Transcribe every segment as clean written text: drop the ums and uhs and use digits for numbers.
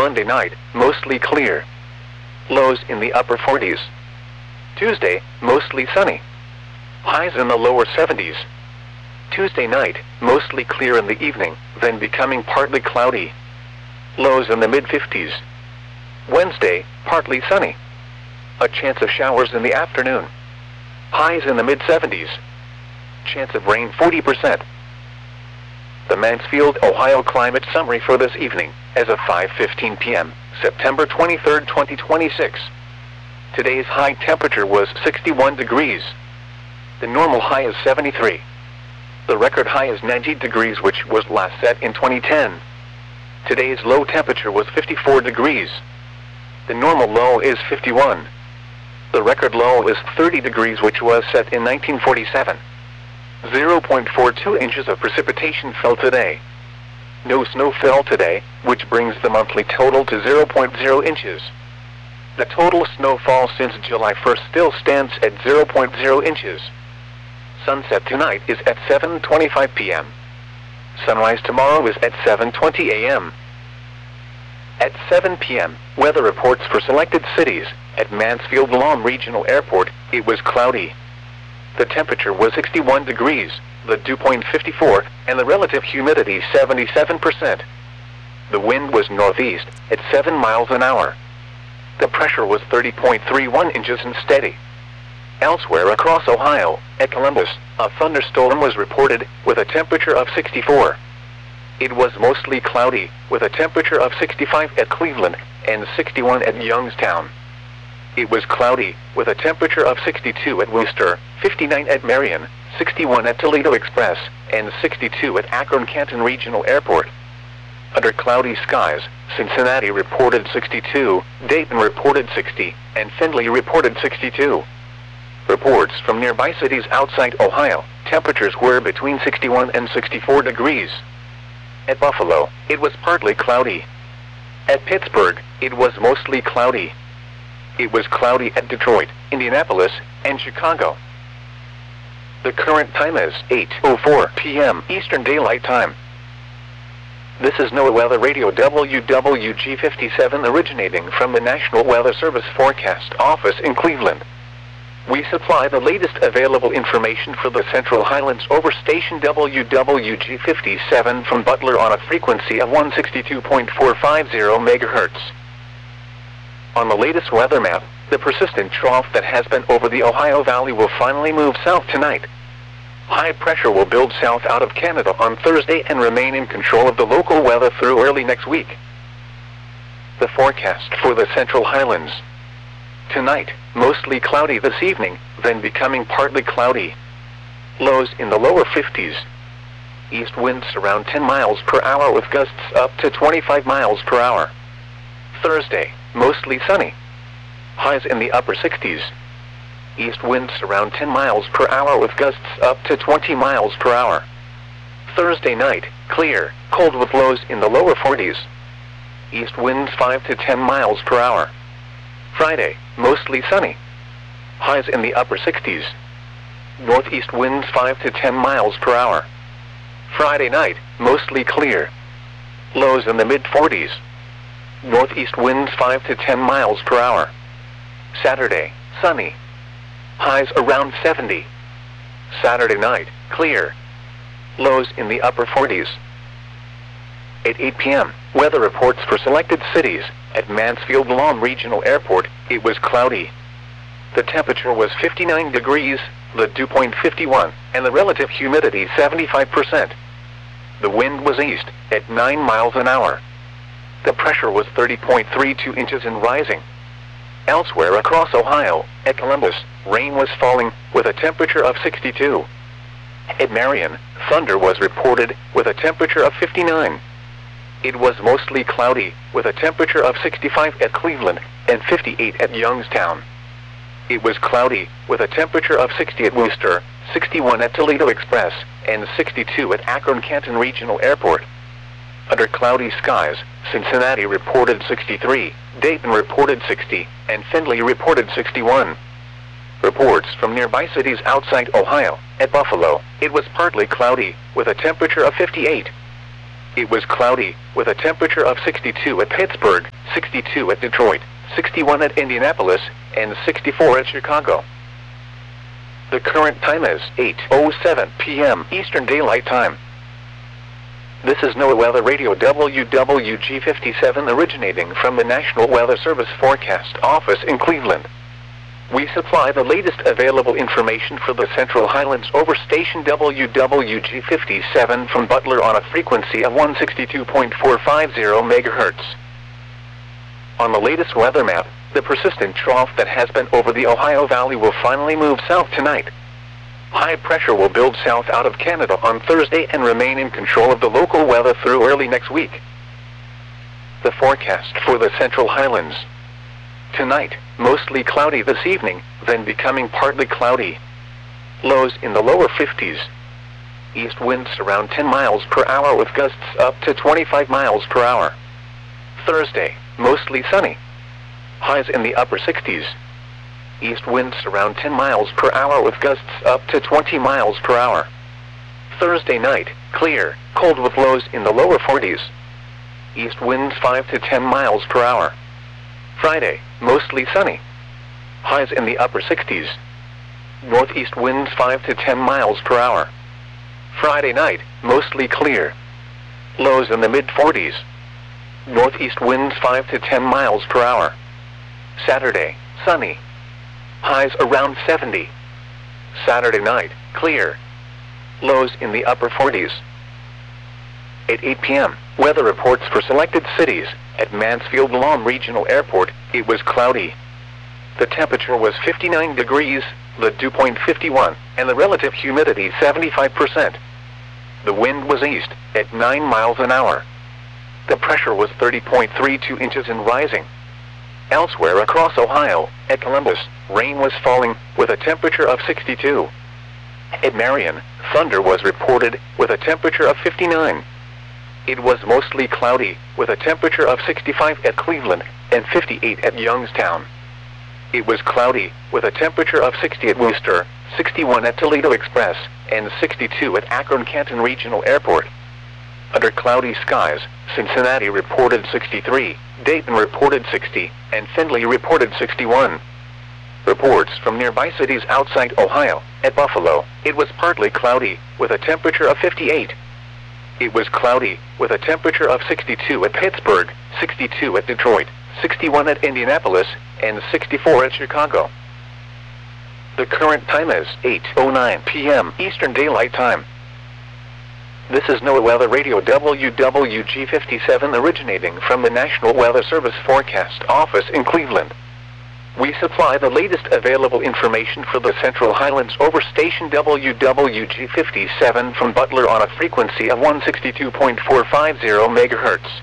Monday night, mostly clear. Lows in the upper 40s. Tuesday, mostly sunny. Highs in the lower 70s. Tuesday night, mostly clear in the evening, then becoming partly cloudy. Lows in the mid-50s. Wednesday, partly sunny. A chance of showers in the afternoon. Highs in the mid-70s. Chance of rain 40%. The Mansfield, Ohio climate summary for this evening, as of 5:15 p.m., September 23, 2026. Today's high temperature was 61 degrees. The normal high is 73. The record high is 90 degrees, which was last set in 2010. Today's low temperature was 54 degrees. The normal low is 51. The record low is 30 degrees, which was set in 1947. 0.42 inches of precipitation fell today. No snow fell today, which brings the monthly total to 0.0 inches. The total snowfall since July 1st still stands at 0.0 inches. Sunset tonight is at 7:25 p.m. Sunrise tomorrow is at 7:20 a.m. At 7 p.m., weather reports for selected cities. At Mansfield-Lom Regional Airport, it was cloudy. The temperature was 61 degrees, the dew point 54, and the relative humidity 77%. The wind was northeast at 7 miles an hour. The pressure was 30.31 inches and steady. Elsewhere across Ohio, at Columbus, a thunderstorm was reported with a temperature of 64. It was mostly cloudy, with a temperature of 65 at Cleveland and 61 at Youngstown. It was cloudy, with a temperature of 62 at Worcester, 59 at Marion, 61 at Toledo Express, and 62 at Akron-Canton Regional Airport. Under cloudy skies, Cincinnati reported 62, Dayton reported 60, and Findlay reported 62. Reports from nearby cities outside Ohio, temperatures were between 61 and 64 degrees. At Buffalo, it was partly cloudy. At Pittsburgh, it was mostly cloudy. It was cloudy at Detroit, Indianapolis, and Chicago. The current time is 8:04 p.m. Eastern Daylight Time. This is NOAA Weather Radio WWG57 originating from the National Weather Service Forecast Office in Cleveland. We supply the latest available information for the Central Highlands over station WWG57 from Butler on a frequency of 162.450 MHz. On the latest weather map, the persistent trough that has been over the Ohio Valley will finally move south tonight. High pressure will build south out of Canada on Thursday and remain in control of the local weather through early next week. The forecast for the Central Highlands. Tonight, mostly cloudy this evening, then becoming partly cloudy. Lows in the lower 50s. East winds around 10 miles per hour with gusts up to 25 miles per hour. Thursday, mostly sunny. Highs in the upper 60s. East winds around 10 miles per hour with gusts up to 20 miles per hour. Thursday night, clear, cold with lows in the lower 40s. East winds 5 to 10 miles per hour. Friday, mostly sunny. Highs in the upper 60s. Northeast winds 5 to 10 miles per hour. Friday night, mostly clear. Lows in the mid-40s. Northeast winds 5 to 10 miles per hour. Saturday, sunny. Highs around 70. Saturday night, clear. Lows in the upper 40s. At 8 p.m., weather reports for selected cities. At Mansfield-Lom Regional Airport, it was cloudy. The temperature was 59 degrees, the dew point 51, and the relative humidity 75%. The wind was east, at 9 miles an hour. The pressure was 30.32 inches and rising. Elsewhere across Ohio, at Columbus, rain was falling, with a temperature of 62. At Marion, thunder was reported, with a temperature of 59. It was mostly cloudy, with a temperature of 65 at Cleveland, and 58 at Youngstown. It was cloudy, with a temperature of 60 at Worcester, 61 at Toledo Express, and 62 at Akron-Canton Regional Airport. Under cloudy skies, Cincinnati reported 63, Dayton reported 60, and Findlay reported 61. Reports from nearby cities outside Ohio, at Buffalo, it was partly cloudy, with a temperature of 58. It was cloudy, with a temperature of 62 at Pittsburgh, 62 at Detroit, 61 at Indianapolis, and 64 at Chicago. The current time is 8:07 p.m. Eastern Daylight Time. This is NOAA Weather Radio WWG57 originating from the National Weather Service Forecast Office in Cleveland. We supply the latest available information for the Central Highlands over station WWG57 from Butler on a frequency of 162.450 MHz. On the latest weather map, the persistent trough that has been over the Ohio Valley will finally move south tonight. High pressure will build south out of Canada on Thursday and remain in control of the local weather through early next week. The forecast for the Central Highlands. Tonight, mostly cloudy this evening, then becoming partly cloudy. Lows in the lower 50s. East winds around 10 miles per hour with gusts up to 25 miles per hour. Thursday, mostly sunny. Highs in the upper 60s. East winds around 10 miles per hour with gusts up to 20 miles per hour. Thursday night, clear, cold with lows in the lower 40s. East winds 5 to 10 miles per hour. Friday, mostly sunny. Highs in the upper 60s. Northeast winds 5 to 10 miles per hour. Friday night, mostly clear. Lows in the mid-40s. Northeast winds 5 to 10 miles per hour. Saturday, sunny. Highs around 70. Saturday night, clear. Lows in the upper 40s. At 8 p.m., weather reports for selected cities. At Mansfield-Lom Regional Airport, it was cloudy. The temperature was 59 degrees, the dew point 51, and the relative humidity 75%. The wind was east, at 9 miles an hour. The pressure was 30.32 inches and rising. Elsewhere across Ohio, at Columbus, rain was falling, with a temperature of 62. At Marion, thunder was reported, with a temperature of 59. It was mostly cloudy, with a temperature of 65 at Cleveland, and 58 at Youngstown. It was cloudy, with a temperature of 60 at Worcester, 61 at Toledo Express, and 62 at Akron-Canton Regional Airport. Under cloudy skies, Cincinnati reported 63, Dayton reported 60, and Findlay reported 61. Reports from nearby cities outside Ohio. At Buffalo, it was partly cloudy, with a temperature of 58. It was cloudy, with a temperature of 62 at Pittsburgh, 62 at Detroit, 61 at Indianapolis, and 64 at Chicago. The current time is 8:09 p.m. Eastern Daylight Time. This is NOAA Weather Radio WWG57 originating from the National Weather Service Forecast Office in Cleveland. We supply the latest available information for the Central Highlands over station WWG57 from Butler on a frequency of 162.450 MHz.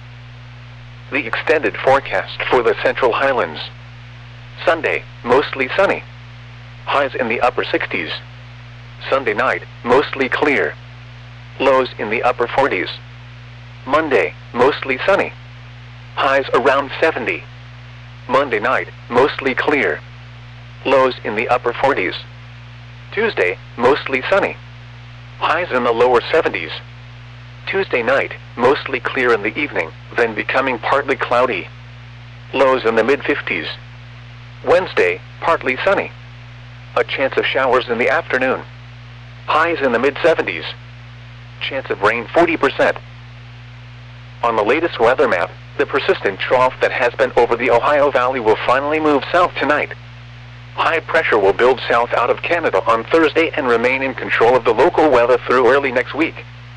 The extended forecast for the Central Highlands. Sunday, mostly sunny. Highs in the upper 60s. Sunday night, mostly clear. Lows in the upper 40s. Monday, mostly sunny. Highs around 70. Monday night, mostly clear. Lows in the upper 40s. Tuesday, mostly sunny. Highs in the lower 70s. Tuesday night, mostly clear in the evening, then becoming partly cloudy. Lows in the mid-50s. Wednesday, partly sunny. A chance of showers in the afternoon. Highs in the mid-70s. Chance of rain 40%. On the latest weather map, the persistent trough that has been over the Ohio Valley will finally move south tonight. High pressure will build south out of Canada on Thursday and remain in control of the local weather through early next week.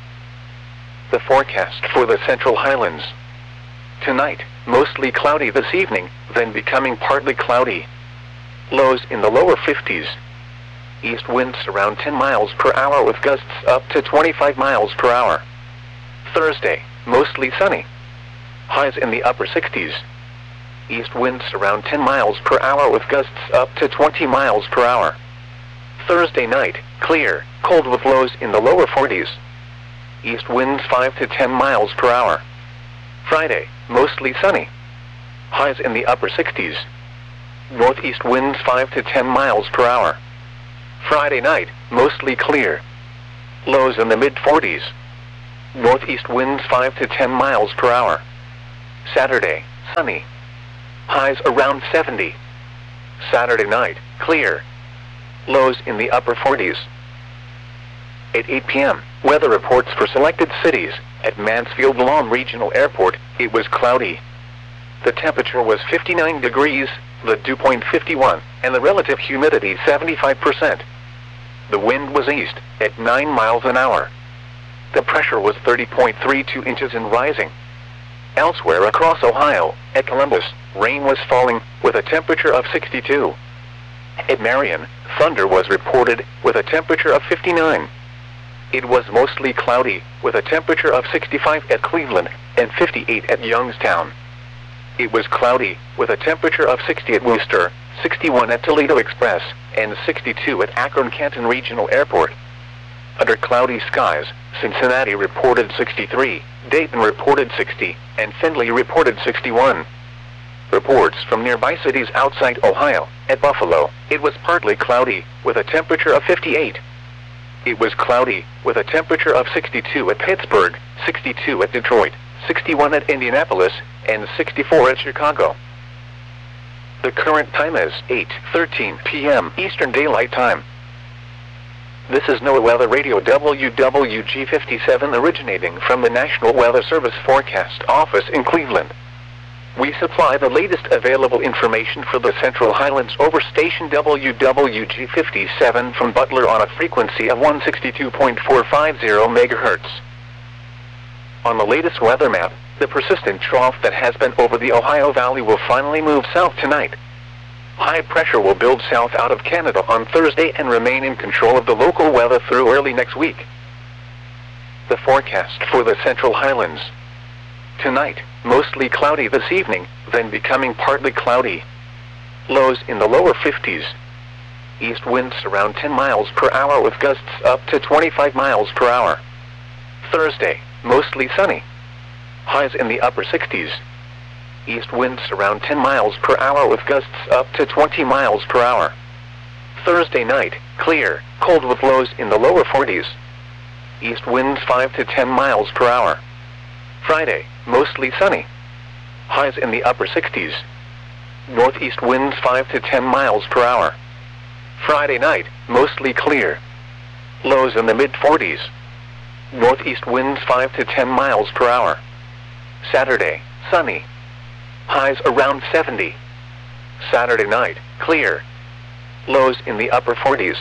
The forecast for the Central Highlands. Tonight, mostly cloudy this evening, then becoming partly cloudy. Lows in the lower 50s. East winds around 10 miles per hour with gusts up to 25 miles per hour. Thursday, mostly sunny. Highs in the upper 60s. East winds around 10 miles per hour with gusts up to 20 miles per hour. Thursday night, clear, cold with lows in the lower 40s. East winds 5 to 10 miles per hour. Friday, mostly sunny. Highs in the upper 60s. Northeast winds 5 to 10 miles per hour. Friday night, mostly clear. Lows in the mid-40s. Northeast winds 5 to 10 miles per hour. Saturday, sunny. Highs around 70. Saturday night, clear. Lows in the upper 40s. At 8 p.m., weather reports for selected cities. At Mansfield-Lamb Regional Airport, it was cloudy. The temperature was 59 degrees, the dew point 51, and the relative humidity 75%. The wind was east, at 9 miles an hour. The pressure was 30.32 inches and rising. Elsewhere across Ohio, at Columbus, rain was falling, with a temperature of 62. At Marion, thunder was reported, with a temperature of 59. It was mostly cloudy, with a temperature of 65 at Cleveland, and 58 at Youngstown. It was cloudy, with a temperature of 60 at Worcester, 61 at Toledo Express, and 62 at Akron-Canton Regional Airport. Under cloudy skies, Cincinnati reported 63, Dayton reported 60, and Findlay reported 61. Reports from nearby cities outside Ohio. At Buffalo, it was partly cloudy, with a temperature of 58. It was cloudy, with a temperature of 62 at Pittsburgh, 62 at Detroit, 61 at Indianapolis, and 64 at Chicago. The current time is 8:13 p.m. Eastern Daylight Time. This is NOAA Weather Radio WWG57 originating from the National Weather Service Forecast Office in Cleveland. We supply the latest available information for the Central Highlands over station WWG57 from Butler on a frequency of 162.450 MHz. On the latest weather map, the persistent trough that has been over the Ohio Valley will finally move south tonight. High pressure will build south out of Canada on Thursday and remain in control of the local weather through early next week. The forecast for the Central Highlands. Tonight, mostly cloudy this evening, then becoming partly cloudy. Lows in the lower 50s. East winds around 10 miles per hour with gusts up to 25 miles per hour. Thursday, mostly sunny. Highs in the upper 60s. East winds around 10 miles per hour with gusts up to 20 miles per hour. Thursday night, clear, cold with lows in the lower 40s. East winds 5 to 10 miles per hour. Friday, mostly sunny. Highs in the upper 60s. Northeast winds 5 to 10 miles per hour. Friday night, mostly clear. Lows in the mid-40s. Northeast winds 5 to 10 miles per hour. Saturday, sunny. Highs around 70. Saturday night, clear. Lows in the upper 40s.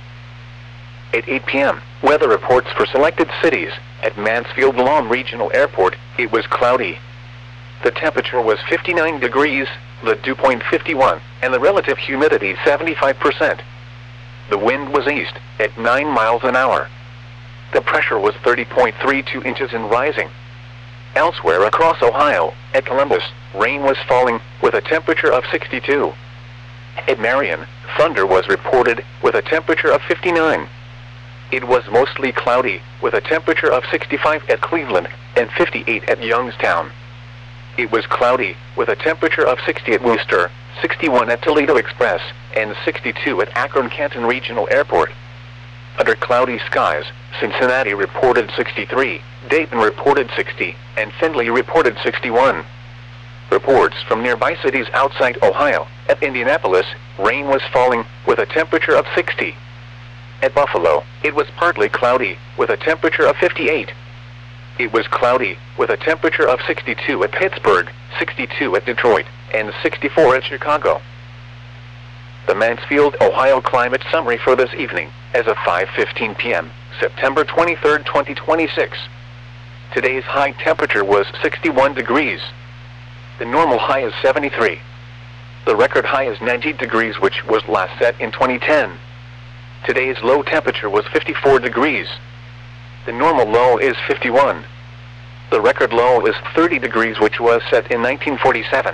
At 8 p.m., weather reports for selected cities. At Mansfield-Lamb Regional Airport, it was cloudy. The temperature was 59 degrees, the dew point 51, and the relative humidity 75%. The wind was east, at 9 miles an hour. The pressure was 30.32 inches and rising. Elsewhere across Ohio, at Columbus, rain was falling, with a temperature of 62. At Marion, thunder was reported, with a temperature of 59. It was mostly cloudy, with a temperature of 65 at Cleveland, and 58 at Youngstown. It was cloudy, with a temperature of 60 at Worcester, 61 at Toledo Express, and 62 at Akron-Canton Regional Airport. Under cloudy skies, Cincinnati reported 63, Dayton reported 60, and Findlay reported 61. Reports from nearby cities outside Ohio. At Indianapolis, rain was falling, with a temperature of 60. At Buffalo, it was partly cloudy, with a temperature of 58. It was cloudy, with a temperature of 62 at Pittsburgh, 62 at Detroit, and 64 at Chicago. The Mansfield, Ohio climate summary for this evening, as of 5:15 p.m., September 23, 2026. Today's high temperature was 61 degrees. The normal high is 73. The record high is 90 degrees, which was last set in 2010. Today's low temperature was 54 degrees. The normal low is 51. The record low is 30 degrees, which was set in 1947.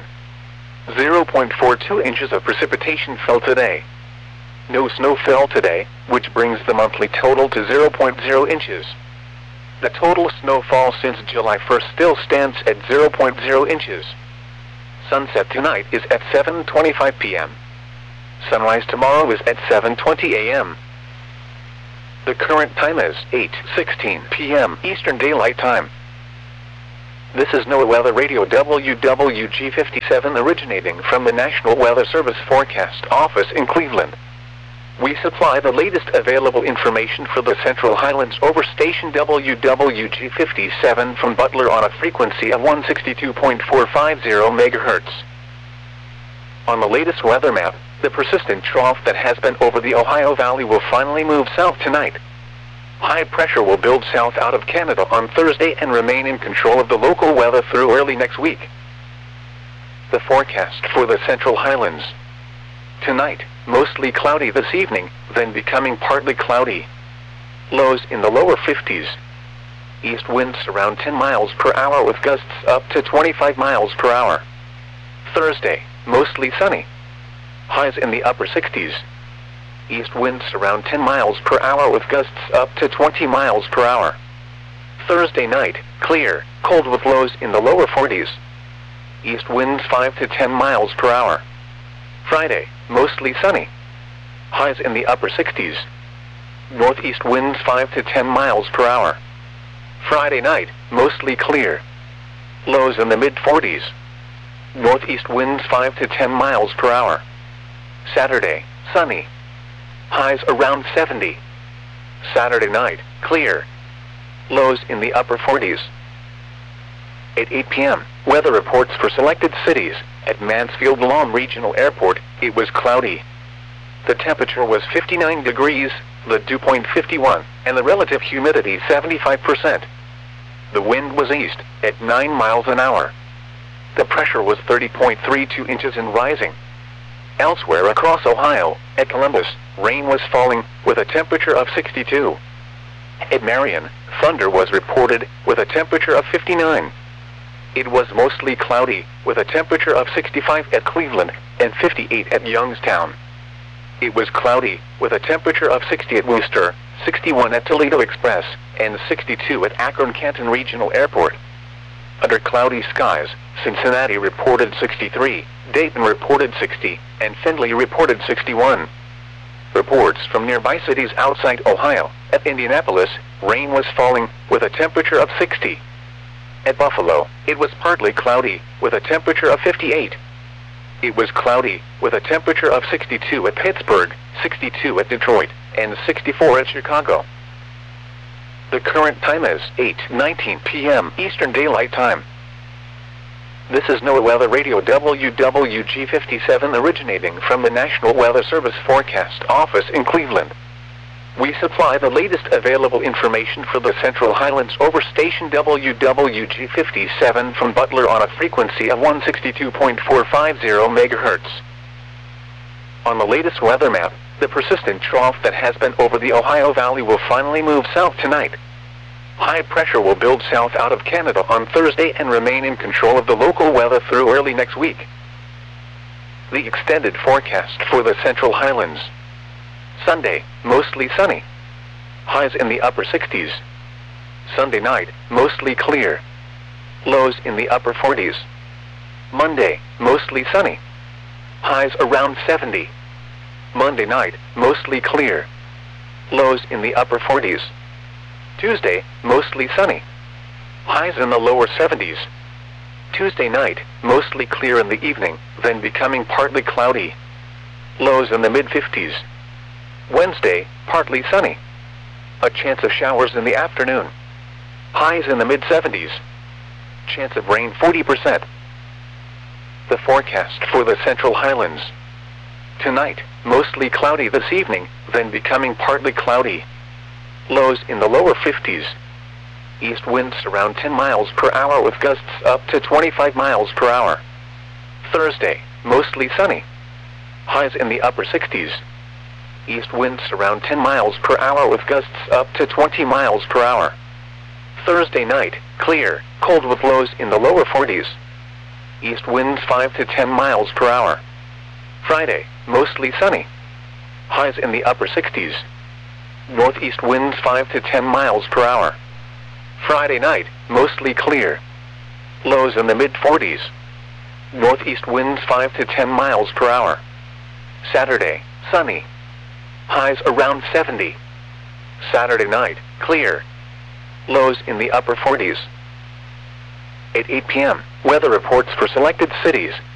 0.42 inches of precipitation fell today. No snow fell today, which brings the monthly total to 0.0 inches. The total snowfall since July 1st still stands at 0.0 inches. Sunset tonight is at 7:25 p.m. Sunrise tomorrow is at 7:20 a.m. The current time is 8:16 p.m. Eastern Daylight Time. This is NOAA Weather Radio WWG57 originating from the National Weather Service Forecast Office in Cleveland. We supply the latest available information for the Central Highlands over station WWG57 from Butler on a frequency of 162.450 MHz. On the latest weather map, the persistent trough that has been over the Ohio Valley will finally move south tonight. High pressure will build south out of Canada on Thursday and remain in control of the local weather through early next week. The forecast for the Central Highlands. Tonight, mostly cloudy this evening, then becoming partly cloudy. Lows in the lower 50s. East winds around 10 miles per hour with gusts up to 25 miles per hour. Thursday, mostly sunny. Highs in the upper 60s. East winds around 10 miles per hour with gusts up to 20 miles per hour. Thursday night, clear, cold with lows in the lower 40s. East winds 5 to 10 miles per hour. Friday, mostly sunny. Highs in the upper 60s. Northeast winds 5 to 10 miles per hour. Friday night, mostly clear. Lows in the mid-40s. Northeast winds 5 to 10 miles per hour. Saturday, sunny. Highs around 70. Saturday night, clear. Lows in the upper 40s. At 8 p.m., weather reports for selected cities. At Mansfield Lawn Regional Airport, it was cloudy. The temperature was 59 degrees, the dew point 51, and the relative humidity 75%. The wind was east, at 9 miles an hour. The pressure was 30.32 inches and rising. Elsewhere across Ohio, at Columbus, rain was falling, with a temperature of 62. At Marion, thunder was reported, with a temperature of 59. It was mostly cloudy, with a temperature of 65 at Cleveland, and 58 at Youngstown. It was cloudy, with a temperature of 60 at Worcester, 61 at Toledo Express, and 62 at Akron-Canton Regional Airport. Under cloudy skies, Cincinnati reported 63, Dayton reported 60, and Findlay reported 61. Reports from nearby cities outside Ohio. At Indianapolis, rain was falling, with a temperature of 60. At Buffalo, it was partly cloudy, with a temperature of 58. It was cloudy, with a temperature of 62 at Pittsburgh, 62 at Detroit, and 64 at Chicago. The current time is 8:19 p.m. Eastern Daylight Time. This is NOAA Weather Radio WWG57 originating from the National Weather Service Forecast Office in Cleveland. We supply the latest available information for the Central Highlands over station WWG57 from Butler on a frequency of 162.450 MHz. On the latest weather map, the persistent trough that has been over the Ohio Valley will finally move south tonight. High pressure will build south out of Canada on Thursday and remain in control of the local weather through early next week. The extended forecast for the Central Highlands. Sunday, mostly sunny. Highs in the upper 60s. Sunday night, mostly clear. Lows in the upper 40s. Monday, mostly sunny. Highs around 70. Monday night, mostly clear. Lows in the upper 40s. Tuesday, mostly sunny. Highs in the lower 70s. Tuesday night, mostly clear in the evening, then becoming partly cloudy. Lows in the mid-50s. Wednesday, partly sunny. A chance of showers in the afternoon. Highs in the mid-70s. Chance of rain 40%. The forecast for the Central Highlands. Tonight, mostly cloudy this evening, then becoming partly cloudy. Lows in the lower 50s. East winds around 10 miles per hour with gusts up to 25 miles per hour. Thursday, mostly sunny. Highs in the upper 60s. East winds around 10 miles per hour with gusts up to 20 miles per hour. Thursday night, clear, cold with lows in the lower 40s. East winds 5 to 10 miles per hour. Friday, mostly sunny. Highs in the upper 60s. Northeast winds 5 to 10 miles per hour. Friday night, mostly clear. Lows in the mid-40s. Northeast winds 5 to 10 miles per hour. Saturday, sunny. Highs around 70. Saturday night, clear. Lows in the upper 40s. At 8 p.m., weather reports for selected cities.